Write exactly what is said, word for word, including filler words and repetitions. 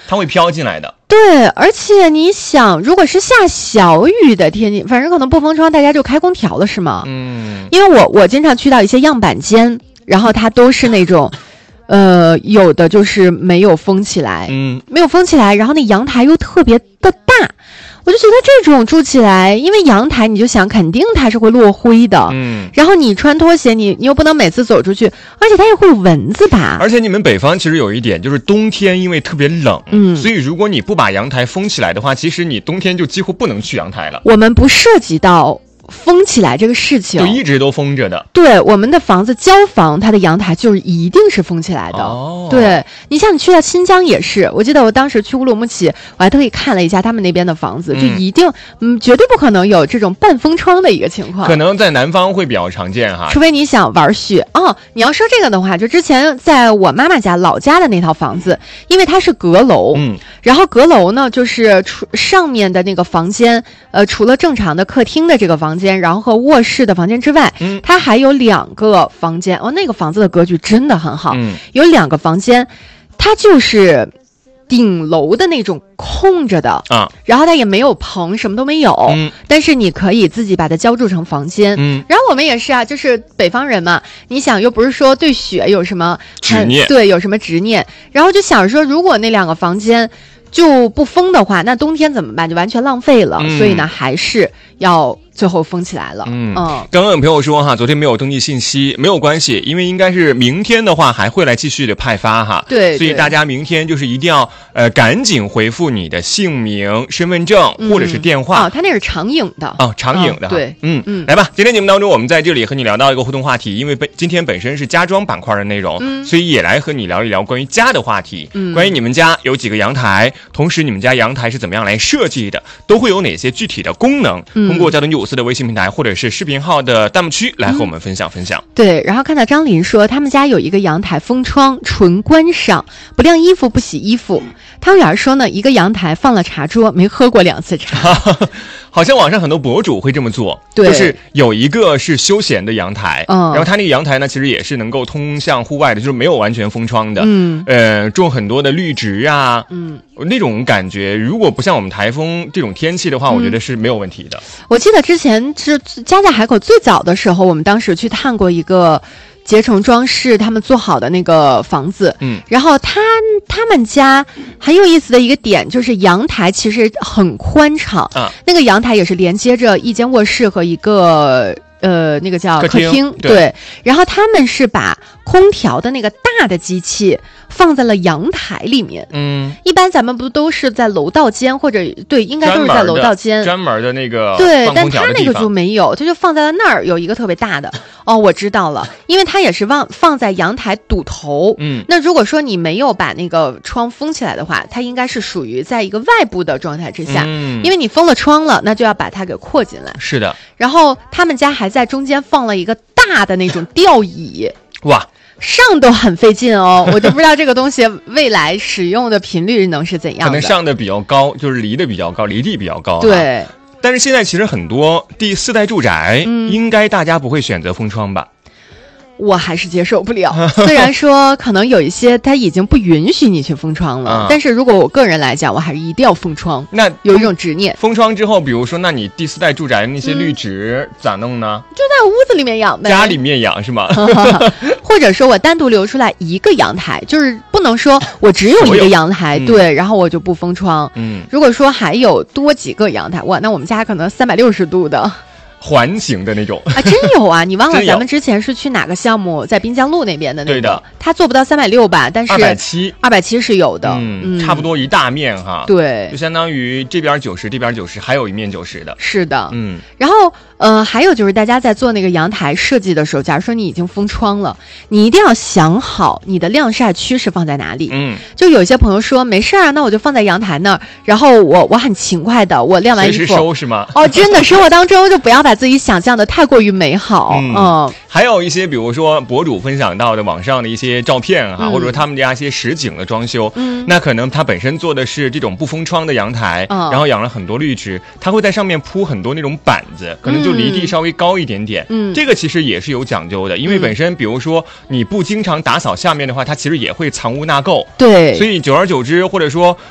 它会飘进来的。 对，而且你想，如果是下小雨的天气，反正可能不封窗，大家就开空调了，是吗？ 嗯， 因为我我经常去到一些样板间，然后它都是那种，呃，有的就是没有封起来， 嗯， 没有封起来，然后那阳台又特别的大。我就觉得这种住起来，因为阳台你就想肯定它是会落灰的， 嗯， 然后你穿拖鞋，你你又不能每次走出去，而且它也会有蚊子吧。 而且你们北方其实有一点，就是冬天因为特别冷， 嗯， 所以如果你不把阳台封起来的话，其实你冬天就几乎不能去阳台了。 我们不涉及到封起来这个事情， 就一直都封着的。 对，我们的房子交房，它的阳台就是一定是封起来的。 哦， 对，你像你去到新疆也是，我记得我当时去乌鲁木齐，我还特意看了一下他们那边的房子， 嗯、 就一定嗯绝对不可能有这种半封窗的一个情况。 可能在南方会比较常见哈， 除非你想玩雪哦。你要说这个的话，就之前在我妈妈家老家的那套房子，因为它是阁楼， 嗯， 然后阁楼呢就是除上面的那个房间，呃，除了正常的客厅的这个房间，然后和卧室的房间之外， 嗯， 它还有两个房间哦，那个房子的格局真的很好， 嗯， 有两个房间，它就是顶楼的那种空着的啊， 然后它也没有棚，什么都没有， 嗯， 但是你可以自己把它浇筑成房间， 嗯， 然后我们也是啊，就是北方人嘛，你想又不是说对雪有什么执念， 对，有什么执念，然后就想说，如果那两个房间就不封的话，那冬天怎么办？就完全浪费了， 嗯、 所以呢，还是要最后封起来了。 嗯， 嗯刚刚有朋友说哈，昨天没有登记信息，没有关系，因为应该是明天的话还会来继续的派发哈。 对， 所以大家明天就是一定要呃赶紧回复你的姓名、身份证、 嗯、 或者是电话。 哦，他那是长影的哦，长影的、 哦。对， 嗯嗯， 来吧，今天节目当中我们在这里和你聊到一个互动话题，因为本今天本身是家装板块的内容， 嗯， 所以也来和你聊一聊关于家的话题。 嗯， 关于你们家有几个阳台，同时你们家阳台是怎么样来设计的，都会有哪些具体的功能？ 嗯、 通过交通九五四的微信平台或者是视频号的弹幕区来和我们分享分享。 嗯、对，然后看到张林说他们家有一个阳台封窗，纯观赏，不晾衣服不洗衣服。汤圆说呢，一个阳台放了茶桌，没喝过两次茶。 好像网上很多博主会这么做， 对， 就是有一个是休闲的阳台， 嗯， 然后它那个阳台呢，其实也是能够通向户外的，就是没有完全封窗的， 嗯， 呃，种很多的绿植啊， 嗯， 那种感觉，如果不像我们台风这种天气的话， 嗯、 我觉得是没有问题的。 我记得之前是家家海口最早的时候，我们当时去探过一个结成装饰他们做好的那个房子， 嗯， 然后他他们家很有意思的一个点就是阳台其实很宽敞啊， 那个阳台也是连接着一间卧室和一个呃那个叫客厅， 客厅对， 对，然后他们是把空调的那个大的机器放在了阳台里面， 嗯， 一般咱们不都是在楼道间或者对，应该都是在楼道间专门的那个对， 放空调的地方， 但他那个就没有，他就放在了那儿有一个特别大的。哦，我知道了，因为它也是放放在阳台堵头。 嗯， 那如果说你没有把那个窗封起来的话，它应该是属于在一个外部的状态之下， 嗯， 因为你封了窗了，那就要把它给扩进来。 是的。 然后他们家还在中间放了一个大的那种吊椅， 哇， 上都很费劲哦，我就不知道这个东西未来使用的频率能是怎样的。 可能上的比较高，就是离得比较高，离地比较高。 对。 但是现在其实很多第四代住宅， 嗯， 应该大家不会选择封窗吧？ 我还是接受不了，虽然说可能有一些它已经不允许你去封窗了，嗯，但是如果我个人来讲，我还是一定要封窗。 那有一种执念。 封窗之后，比如说，那你第四代住宅那些绿植，嗯，咋弄呢？ 就在屋子里面养呗。 家里面养是吗？ 或者说我单独留出来一个阳台，就是不能说我只有一个阳台，嗯，对，然后我就不封窗。 嗯， 如果说还有多几个阳台，哇，那我们家可能三百六十度的。 环形的那种啊，真有啊！你忘了咱们之前是去哪个项目，在滨江路那边的那个？ 对的， 他做不到三百六吧，但是二百七， 二百七是有的， 嗯，嗯差不多一大面哈。 对， 就相当于这边九十，这边九十，还有一面九十的。 是的， 嗯。 然后呃，还有就是大家在做那个阳台设计的时候，假如说你已经封窗了，你一定要想好你的晾晒区是放在哪里。 嗯。 就有一些朋友说没事啊，那我就放在阳台那儿，然后我我很勤快的，我晾完衣服随时收是吗？ 哦，真的，生活当中就不要把自己想象的太过于美好。 嗯， 嗯还有一些比如说博主分享到的网上的一些照片哈， 嗯， 或者说他们家一些实景的装修， 嗯， 那可能他本身做的是这种不封窗的阳台， 嗯， 然后养了很多绿植，他会在上面铺很多那种板子，可能就离地稍微高一点点。 嗯， 这个其实也是有讲究的，因为本身比如说你不经常打扫下面的话，它其实也会藏污纳垢。 对， 所以久而久之，或者说